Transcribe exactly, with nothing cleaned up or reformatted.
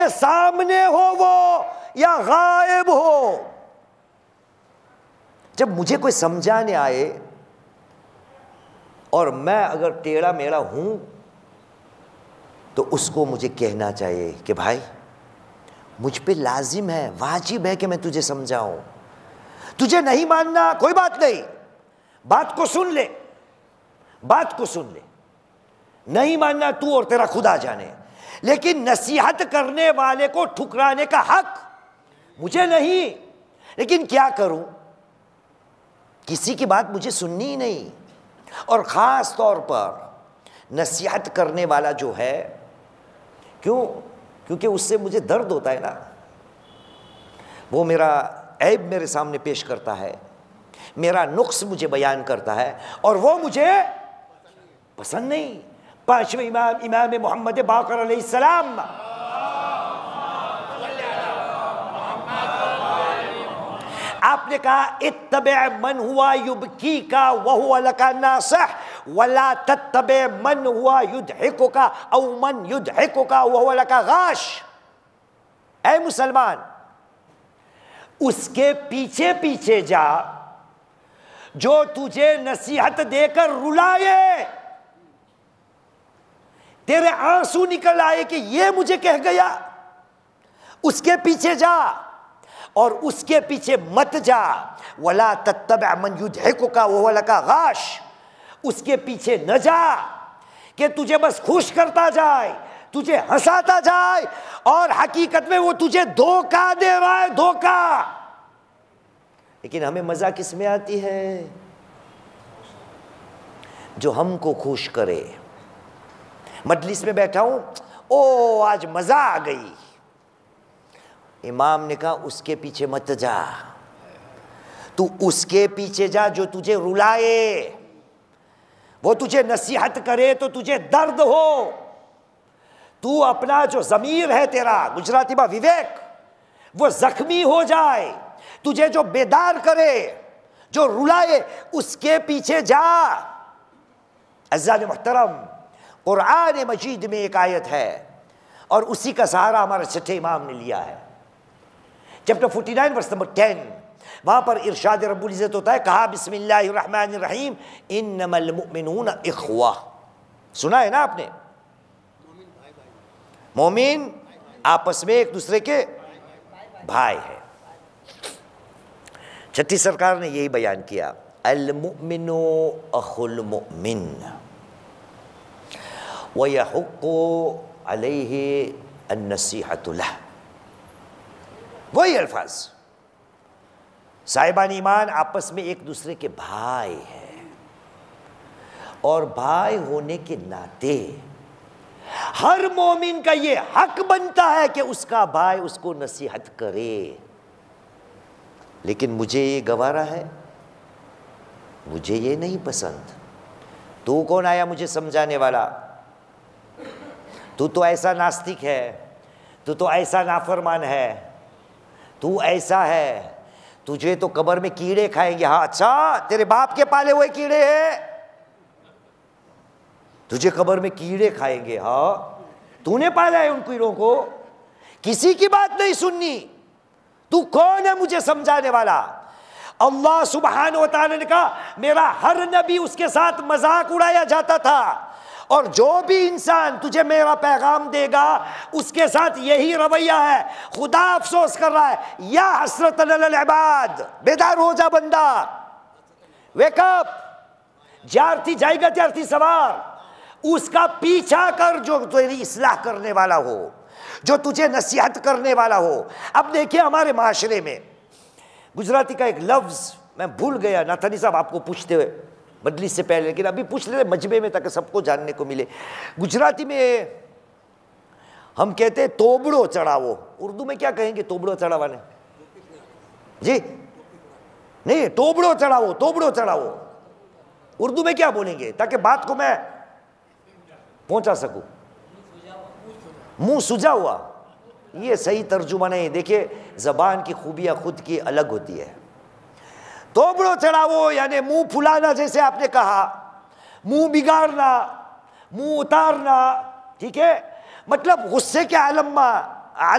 सामने हो वो या गायब हो। जब मुझे कोई समझाने आए और मैं अगर टेढ़ा मेढ़ा हूं तो उसको मुझे कहना चाहिए कि भाई मुझ पे लाजिम है, वाजिब है कि मैं तुझे समझाऊं। तुझे नहीं मानना कोई बात नहीं, बात को सुन ले, बात को सुन ले। नहीं मानना तू और तेरा खुदा जाने, लेकिन नसीहत करने वाले को ठुकराने का हक मुझे नहीं। लेकिन क्या करूं, किसी की बात मुझे सुननी ही नहीं। और ख़ास तौर पर नसीहत करने वाला जो है, क्यों? क्योंकि उससे मुझे दर्द होता है ना। वो मेरा ऐब मेरे सामने पेश करता है, मेरा नुक्स मुझे बयान करता है और वो मुझे पसंद नहीं। पांचवें इमाम इमाम मोहम्मद बाकर अलैहिस्सलाम, आपने कहा इत्तबे मन हुआ युबकी का वहुवा लका नासिह वला तत्तबे मन हुआ युदहिकु का औ मन युदहिकु का वहुवा लका गाश। ऐ मुसलमान, उसके पीछे पीछे जा जो तुझे नसीहत देकर रुलाए, तेरे आंसू निकल आए कि ये मुझे कह गया, उसके पीछे जा। और उसके पीछे मत जा, वला तत्तबअ मन युदहिकुका वहुवा लका गाश। उसके पीछे न जा कि तुझे बस खुश करता जाए, तुझे हंसाता जाए और हकीकत में वो तुझे धोखा दे रहा है, धोखा। लेकिन हमें मजा किस में आती है? जो हमको खुश करे। मजलिस में बैठा हूं, ओ आज मजा आ गई। इमाम ने कहा उसके पीछे मत जा, तू उसके पीछे जा जो तुझे रुलाए। वो तुझे नसीहत करे तो तुझे दर्द हो। तू अपना जो ज़मीर है तेरा, गुजराती में विवेक, वो जख्मी हो जाए। तुझे जो बेदार करे, जो रुलाए, उसके पीछे जा। अज़्ज़ान मोहतरम, कुरान मजीद में एक आयत है और उसी का सहारा हमारे छठे इमाम ने लिया है। चैप्टर उनचास वर्स नंबर दस, वहां पर इरशाद रब्बुल इज़्ज़त होता है, कहा बिस्मिल्लाहिर रहमानिर रहीम इन्नमल मुमिनूना इख्वा। सुना है ना आपने? मोमिन आपस में एक दूसरे के भाई है। छठी सरकार ने यही बयान किया, अल मुमिनु अखुल मुमिन व यहुक्कु अलैहि अन्नसीहतु लह। वही अल्फाज, साहिबान ईमान आपस में एक दूसरे के भाई हैं और भाई होने के नाते हर मोमिन का ये हक बनता है कि उसका भाई उसको नसीहत करे। लेकिन मुझे ये गवारा है, मुझे ये नहीं पसंद। तू कौन आया मुझे समझाने वाला? तू तो ऐसा नास्तिक है, तू तो ऐसा नाफरमान है, तू ऐसा है, तुझे तो कब्र में कीड़े खाएंगे। हाँ अच्छा, तेरे बाप के पाले हुए कीड़े हैं, तुझे कब्र में कीड़े खाएंगे। हाँ, तूने पाला है उन कीड़ों को, किसी की बात नहीं सुननी। तू कौन है मुझे समझाने वाला? अल्लाह सुब्हान व तआला ने कहा मेरा हर नबी उसके साथ मजाक उड़ाया जाता था, और जो भी इंसान तुझे मेरा पैगाम देगा उसके साथ यही रवैया है। खुदा अफसोस कर रहा है, या हसरत अल इबाद, बेदार हो जा बंदा, वेकअप। जारती जाएगा जारती सवार, उसका पीछा कर जो तेरी इस्लाह करने वाला हो, जो तुझे नसीहत करने वाला हो। अब देखिए हमारे माशरे में गुजराती का एक लफ्ज़ मैं भूल गया, नाथानी साहब आपको पूछते हुए मजलिस से पहले, लेकिन अभी पूछ ले मजमे में ताकि सबको जानने को मिले। गुजराती में हम कहते हैं तोबड़ो चढ़ावो, उर्दू में क्या कहेंगे तोबड़ो चढ़ावाने? जी नहीं, तोबड़ो चढ़ावो, तोबड़ो चढ़ावो उर्दू में क्या बोलेंगे ताकि बात को मैं पहुंचा सकूं? मुंह सुजा हुआ, ये सही तर्जुमा नहीं। देखिए जबान की खूबियां खुद की अलग होती है। तोबड़ो चढ़ावो यानी मुंह फुलाना, जैसे आपने कहा, मुंह बिगाड़ना, मुंह उतारना, ठीक है? मतलब गुस्से के आलम में